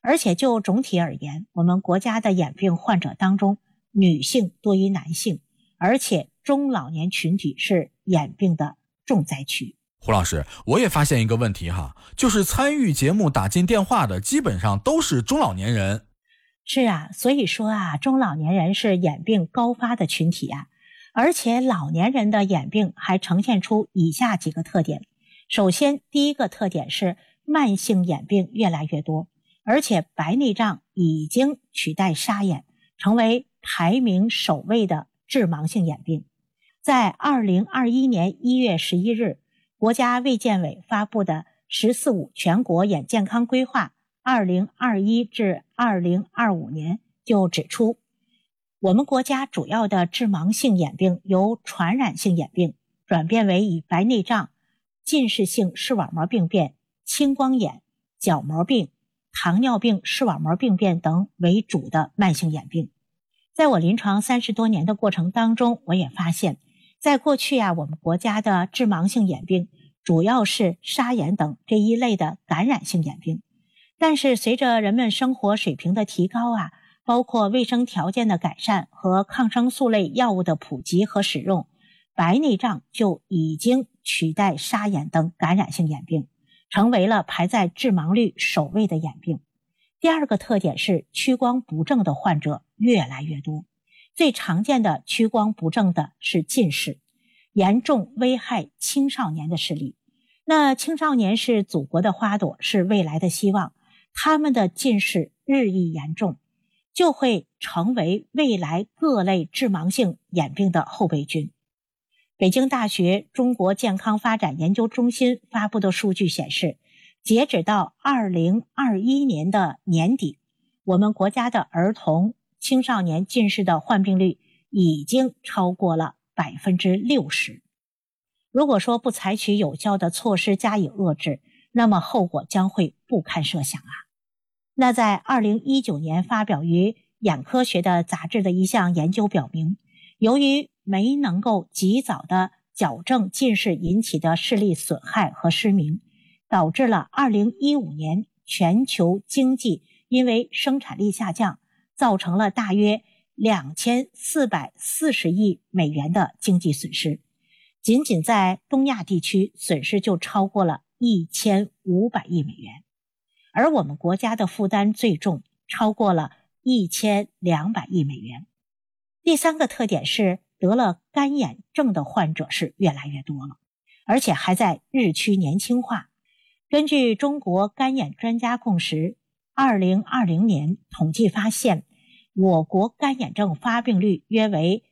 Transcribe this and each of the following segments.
而且就总体而言，我们国家的眼病患者当中，女性多于男性，而且中老年群体是眼病的重灾区。 胡老师，我也发现一个问题哈，就是参与节目打进电话的基本上都是中老年人。 是啊，所以说啊，中老年人是眼病高发的群体啊，而且老年人的眼病还呈现出以下几个特点。首先，第一个特点是慢性眼病越来越多，而且白内障已经取代沙眼，成为排名首位的致盲性眼病。在2021年1月11日，国家卫健委发布的“十四五”全国眼健康规划2021至2025年就指出，我们国家主要的致盲性眼病由传染性眼病转变为以白内障、近视性视网膜病变、青光眼、角膜病、糖尿病视网膜病变等为主的慢性眼病。在我临床30多年的过程当中，我也发现，在过去啊，我们国家的致盲性眼病主要是沙眼等这一类的感染性眼病。但是随着人们生活水平的提高啊，包括卫生条件的改善和抗生素类药物的普及和使用，白内障就已经取代沙眼等感染性眼病，成为了排在致盲率首位的眼病。第二个特点是屈光不正的患者越来越多。最常见的屈光不正的是近视，严重危害青少年的视力。那青少年是祖国的花朵，是未来的希望，他们的近视日益严重，就会成为未来各类致盲性眼病的后备军。北京大学中国健康发展研究中心发布的数据显示，截止到2021年的年底，我们国家的儿童青少年近视的患病率已经超过了60%。如果说不采取有效的措施加以遏制，那么后果将会不堪设想啊。那在2019年发表于眼科学的杂志的一项研究表明，由于没能够及早的矫正近视引起的视力损害和失明，导致了2015年全球经济因为生产力下降，造成了大约2440亿美元的经济损失。仅仅在东亚地区，损失就超过了1500亿美元。而我们国家的负担最重，超过了1200亿美元。第三个特点是得了干眼症的患者是越来越多了，而且还在日趋年轻化。根据中国干眼专家共识，2020年统计发现，我国干眼症发病率约为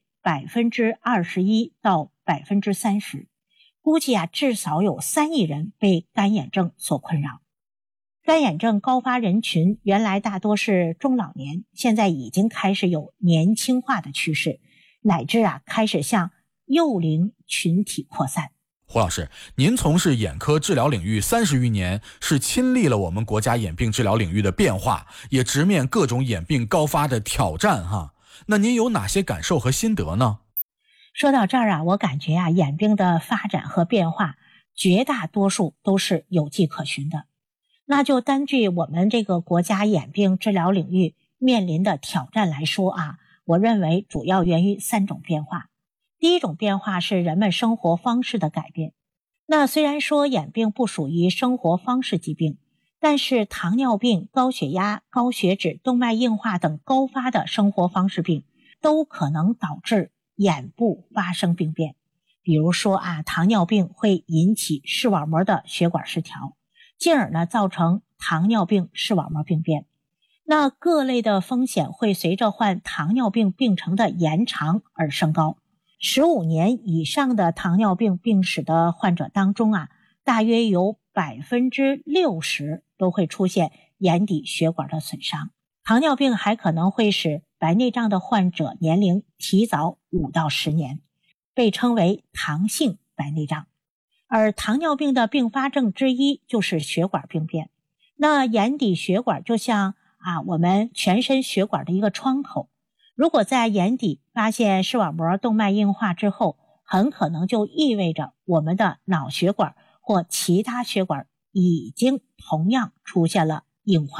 21%到30%，估计至少有3亿人被干眼症所困扰。干眼症高发人群原来大多是中老年，现在已经开始有年轻化的趋势，乃至开始向幼龄群体扩散。 胡老师，您从事眼科治疗领域30余年，是亲历了我们国家眼病治疗领域的变化，也直面各种眼病高发的挑战哈。那您有哪些感受和心得呢？ 说到这儿我感觉眼病的发展和变化，绝大多数都是有迹可循的。那就单据我们这个国家眼病治疗领域面临的挑战来说我认为主要源于3种变化。第一种变化是人们生活方式的改变。那虽然说眼病不属于生活方式疾病，但是糖尿病、高血压、高血脂、动脉硬化等高发的生活方式病都可能导致眼部发生病变。比如说糖尿病会引起视网膜的血管失调，进而呢造成糖尿病视网膜病变。那各类的风险会随着患糖尿病病程的延长而升高。15年以上的糖尿病病史的患者当中大约有60%都会出现眼底血管的损伤。糖尿病还可能会使白内障的患者年龄提早5到10年，被称为糖性白内障。而糖尿病的并发症之一就是血管病变。那眼底血管就像我们全身血管的一个窗口，如果在眼底发现视网膜动脉硬化之后，很可能就意味着我们的脑血管或其他血管已经同样出现了硬化。